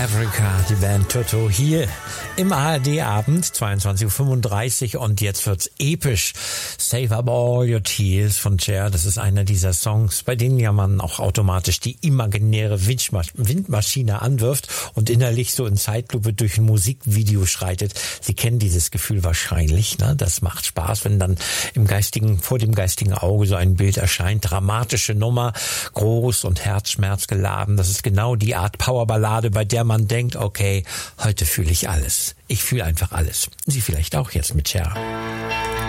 Africa, die Band Toto hier im ARD-Abend, 22.35 Uhr und jetzt wird's episch. Save Up All Your Tears von Cher, das ist einer dieser Songs, bei denen ja man auch automatisch die imaginäre Windmaschine anwirft und innerlich so in Zeitlupe durch ein Musikvideo schreitet. Sie kennen dieses Gefühl wahrscheinlich, ne? Das macht Spaß, wenn dann vor dem geistigen Auge so ein Bild erscheint. Dramatische Nummer, groß und herzschmerzgeladen. Das ist genau die Art Powerballade, bei der man denkt, okay, heute fühle ich alles. Ich fühle einfach alles. Sie vielleicht auch jetzt mit Cher.